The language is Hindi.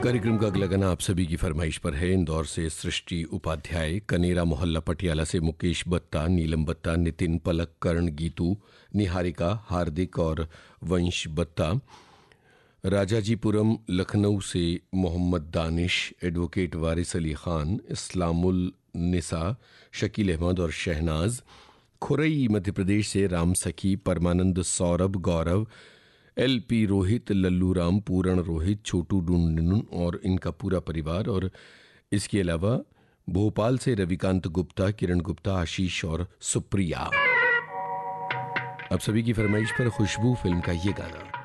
कार्यक्रम का अगला गाना आप सभी की फरमाइश पर है। इंदौर से सृष्टि उपाध्याय, कनेरा मोहल्ला पटियाला से मुकेश बत्ता, नीलम बत्ता, नितिन, पलक, कर्ण, गीतू, निहारिका, हार्दिक और वंश बत्ता, राजाजीपुरम लखनऊ से मोहम्मद दानिश, एडवोकेट वारिस अली खान, इस्लामुल निसा, शकील अहमद और शहनाज, खुरई मध्य प्रदेश से राम सखी, परमानंद, सौरभ, गौरव, एलपी रोहित, लल्लू राम, पूरण रोहित, छोटू डुंडन और इनका पूरा परिवार। और इसके अलावा भोपाल से रविकांत गुप्ता, किरण गुप्ता, आशीष और सुप्रिया। अब सभी की फरमाइश पर खुशबू फिल्म का ये गाना।